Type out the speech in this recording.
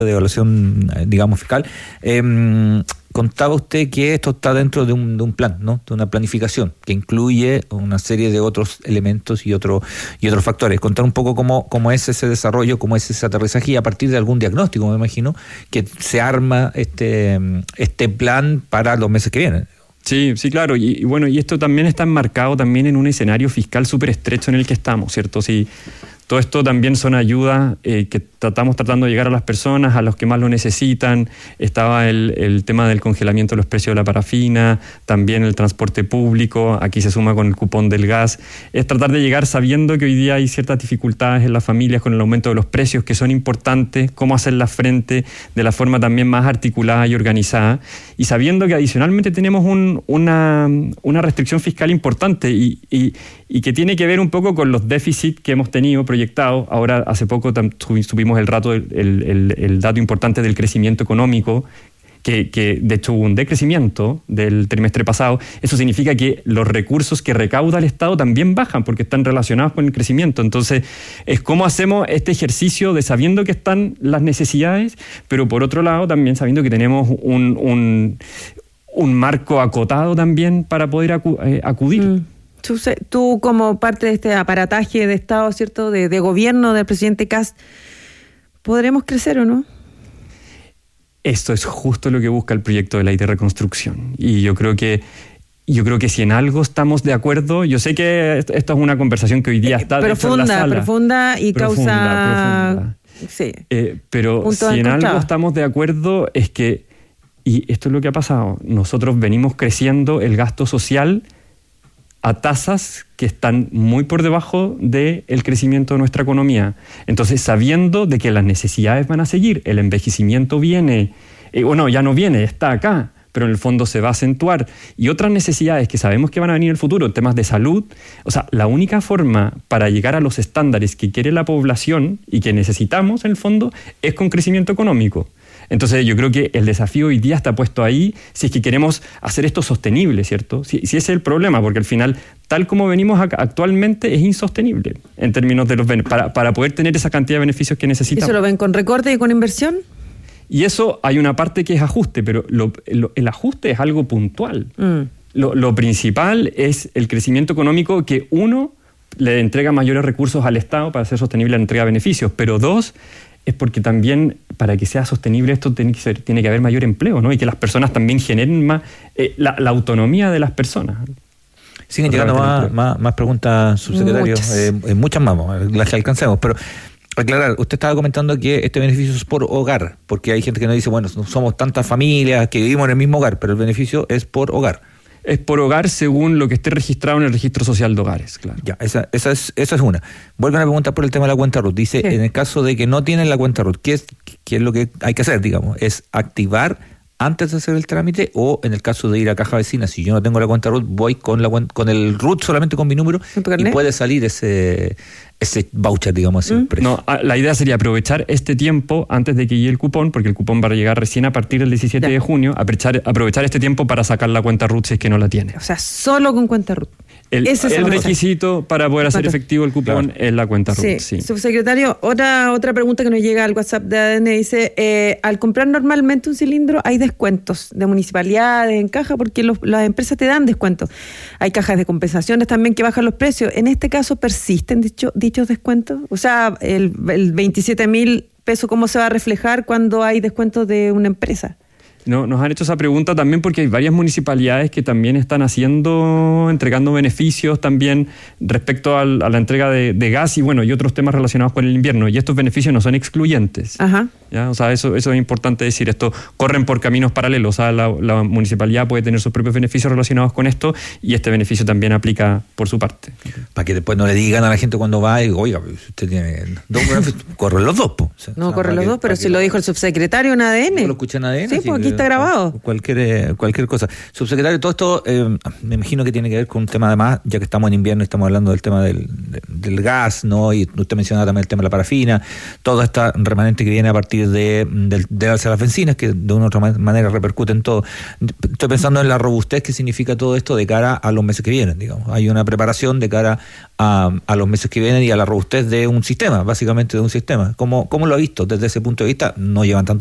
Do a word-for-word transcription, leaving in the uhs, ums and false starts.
de evaluación, digamos, fiscal. Eh, contaba usted que esto está dentro de un, de un plan, ¿no? De una planificación que incluye una serie de otros elementos y otros y otros factores. Contar un poco cómo, cómo es ese desarrollo, cómo es ese aterrizaje y a partir de algún diagnóstico, me imagino, que se arma este, este plan para los meses que vienen. Sí, sí, claro. Y, y bueno, y esto también está enmarcado también en un escenario fiscal súper estrecho en el que estamos, ¿cierto? Sí. Todo esto también son ayudas eh, que tratamos tratando de llegar a las personas, a los que más lo necesitan. Estaba el, el tema del congelamiento de los precios de la parafina, también el transporte público, aquí se suma con el cupón del gas. Es tratar de llegar sabiendo que hoy día hay ciertas dificultades en las familias con el aumento de los precios que son importantes, cómo hacerlas frente de la forma también más articulada y organizada, y sabiendo que adicionalmente tenemos un, una, una restricción fiscal importante y, y, y que tiene que ver un poco con los déficits que hemos tenido proyectados. Ahora, hace poco tuvimos el, rato, el, el, el dato importante del crecimiento económico, que, que de hecho hubo un decrecimiento del trimestre pasado. Eso significa que los recursos que recauda el Estado también bajan porque están relacionados con el crecimiento. Entonces, es cómo hacemos este ejercicio de sabiendo que están las necesidades, pero por otro lado también sabiendo que tenemos un, un, un marco acotado también para poder acu- eh, acudir. Mm. Tú, tú como parte de este aparataje de Estado, ¿cierto?, de, de gobierno del presidente Kast, ¿podremos crecer o no? Esto es justo lo que busca el proyecto de ley de reconstrucción. Y yo creo que yo creo que si en algo estamos de acuerdo, yo sé que esto es una conversación que hoy día está profunda, en la sala. Profunda y profunda, causa... Profunda. Sí. Eh, pero Punto si en encontrado. algo estamos de acuerdo es que, y esto es lo que ha pasado, nosotros venimos creciendo el gasto social a tasas que están muy por debajo del crecimiento de nuestra economía. Entonces, sabiendo de que las necesidades van a seguir, el envejecimiento viene, eh, bueno, ya no viene, está acá, pero en el fondo se va a acentuar, y otras necesidades que sabemos que van a venir en el futuro, temas de salud. O sea, la única forma para llegar a los estándares que quiere la población y que necesitamos, en el fondo, es con crecimiento económico. Entonces yo creo que el desafío hoy día está puesto ahí si es que queremos hacer esto sostenible, ¿cierto? Si, si ese es el problema, porque al final, tal como venimos actualmente, es insostenible en términos de los para, para poder tener esa cantidad de beneficios que necesitamos. ¿Eso lo ven con recorte y con inversión? Y eso hay una parte que es ajuste, pero lo, lo, el ajuste es algo puntual. Mm. Lo, lo principal es el crecimiento económico que, uno, le entrega mayores recursos al Estado para hacer sostenible la entrega de beneficios, pero dos, es porque también para que sea sostenible esto tiene que, ser, tiene que haber mayor empleo, ¿no? Y que las personas también generen más eh, la, la autonomía de las personas. Siguen llegando más, más, más preguntas, subsecretario, muchas, eh, muchas más, las que alcancemos, pero aclarar, usted estaba comentando que este beneficio es por hogar, porque hay gente que nos dice, bueno, somos tantas familias que vivimos en el mismo hogar, pero el beneficio es por hogar. Es por hogar según lo que esté registrado en el registro social de hogares, claro. Ya, esa, esa, es, esa es una. Vuelven a preguntar por el tema de la cuenta R U T. Dice, sí. En el caso de que no tienen la cuenta R U T, ¿qué es, qué es lo que hay que hacer, digamos? ¿Es activar antes de hacer el trámite o en el caso de ir a Caja Vecina, si yo no tengo la cuenta R U T, voy con la con el R U T solamente con mi número y puede salir ese... ese voucher, digamos así. ¿Mm? No, la idea sería aprovechar este tiempo antes de que llegue el cupón, porque el cupón va a llegar recién a partir del diecisiete ya. de junio, aprovechar, aprovechar este tiempo para sacar la cuenta R U T si es que no la tiene. O sea, solo con cuenta R U T. El, Ese el requisito para poder hacer efectivo el cupón claro. es la cuenta R U T. Sí. Sí. Subsecretario, otra, otra pregunta que nos llega al WhatsApp de A D N dice, eh, al comprar normalmente un cilindro hay descuentos de municipalidades en caja porque los, las empresas te dan descuentos. Hay cajas de compensaciones también que bajan los precios. En este caso, ¿persisten dicho, dichos descuentos? O sea, el, el veintisiete mil pesos, ¿cómo se va a reflejar cuando hay descuentos de una empresa? No, nos han hecho esa pregunta también porque hay varias municipalidades que también están haciendo, entregando beneficios también respecto al, a la entrega de, de gas y bueno, y otros temas relacionados con el invierno. Y estos beneficios no son excluyentes. Ajá. ¿Ya? O sea, eso, eso es importante decir. Esto corren por caminos paralelos. O sea, la, la municipalidad puede tener sus propios beneficios relacionados con esto y este beneficio también aplica por su parte. Para que después no le digan a la gente cuando va, y, oiga, usted tiene dos beneficios, corren los dos. Po. O sea, no, o sea, corren los que, dos, pero si que, lo dijo el subsecretario en A D N. ¿No lo escuché en A D N? Sí, pues aquí está grabado. Cualquier, cualquier cosa. Subsecretario, todo esto eh, me imagino que tiene que ver con un tema además, ya que estamos en invierno y estamos hablando del tema del, del gas, ¿no? Y usted mencionaba también el tema de la parafina, todo este remanente que viene a partir escenario de, de, de alza de las bencinas, que de una u otra manera repercute en todo. Estoy pensando en la robustez que significa todo esto de cara a los meses que vienen, digamos. Hay una preparación de cara a, a los meses que vienen y a la robustez de un sistema, básicamente de un sistema. ¿Cómo, cómo lo ha visto desde ese punto de vista? No llevan tanto